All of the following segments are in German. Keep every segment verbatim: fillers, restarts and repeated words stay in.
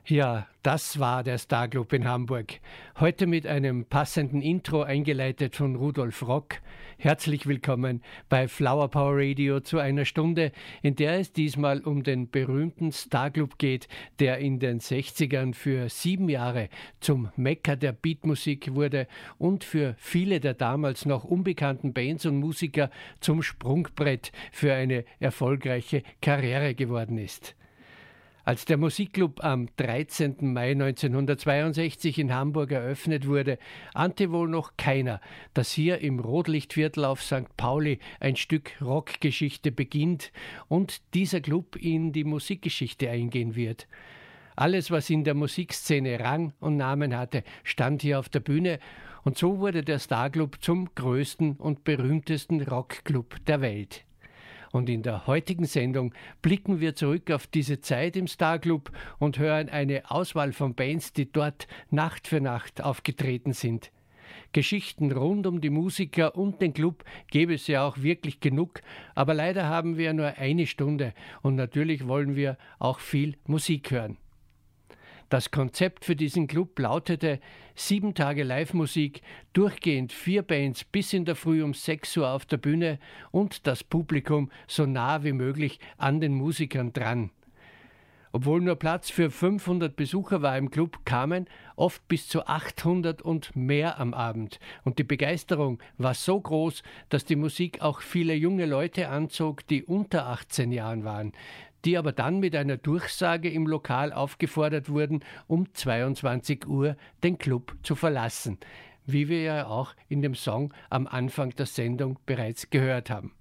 Ja, das war der Starclub in Hamburg. Heute mit einem passenden Intro eingeleitet von Rudolf Rock. Herzlich willkommen bei Flower Power Radio zu einer Stunde, in der es diesmal um den berühmten Starclub geht, der in den sechzigern für sieben Jahre zum Mekka der Beatmusik wurde und für viele der damals noch unbekannten Bands und Musiker zum Sprungbrett für eine erfolgreiche Karriere geworden ist. Als der Musikclub am dreizehnten Mai neunzehnhundertzweiundsechzig in Hamburg eröffnet wurde, ahnte wohl noch keiner, dass hier im Rotlichtviertel auf Sankt Pauli ein Stück Rockgeschichte beginnt und dieser Club in die Musikgeschichte eingehen wird. Alles, was in der Musikszene Rang und Namen hatte, stand hier auf der Bühne und so wurde der Starclub zum größten und berühmtesten Rockclub der Welt. Und in der heutigen Sendung blicken wir zurück auf diese Zeit im Starclub und hören eine Auswahl von Bands, die dort Nacht für Nacht aufgetreten sind. Geschichten rund um die Musiker und den Club gäbe es ja auch wirklich genug, aber leider haben wir nur eine Stunde und natürlich wollen wir auch viel Musik hören. Das Konzept für diesen Club lautete sieben Tage Live-Musik, durchgehend vier Bands bis in der Früh um sechs Uhr auf der Bühne und das Publikum so nah wie möglich an den Musikern dran. Obwohl nur Platz für fünfhundert Besucher war im Club, kamen oft bis zu achthundert und mehr am Abend. Und die Begeisterung war so groß, dass die Musik auch viele junge Leute anzog, die unter achtzehn Jahren waren, die aber dann mit einer Durchsage im Lokal aufgefordert wurden, um zweiundzwanzig Uhr den Club zu verlassen, wie wir ja auch in dem Song am Anfang der Sendung bereits gehört haben.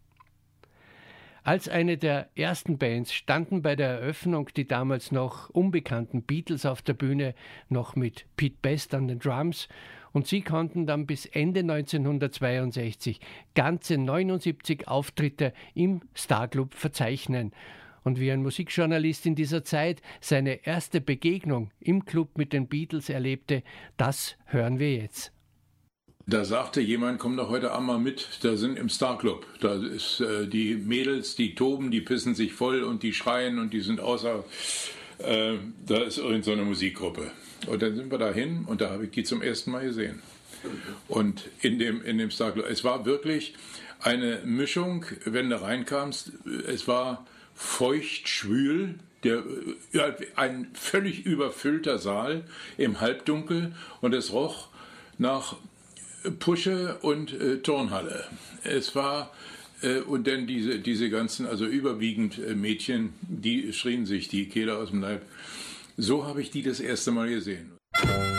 Als eine der ersten Bands standen bei der Eröffnung die damals noch unbekannten Beatles auf der Bühne, noch mit Pete Best an den Drums, und sie konnten dann bis Ende neunzehnhundertzweiundsechzig ganze neunundsiebzig Auftritte im Starclub verzeichnen. Und wie ein Musikjournalist in dieser Zeit seine erste Begegnung im Club mit den Beatles erlebte, das hören wir jetzt. Da sagte jemand, komm doch heute Abend mal mit, da sind im Starclub, da ist äh, die Mädels, die toben, die pissen sich voll und die schreien und die sind außer, äh, da ist irgend so eine Musikgruppe. Und dann sind wir da hin und da habe ich die zum ersten Mal gesehen. Und in dem, in dem Starclub, es war wirklich eine Mischung, wenn du reinkamst, es war feucht, schwül, der, ja, ein völlig überfüllter Saal im Halbdunkel und es roch nach Pusche und äh, Turnhalle. Es war, äh, und dann diese, diese ganzen, also überwiegend äh, Mädchen, die schrien sich die Kehle aus dem Leib. So habe ich die das erste Mal gesehen.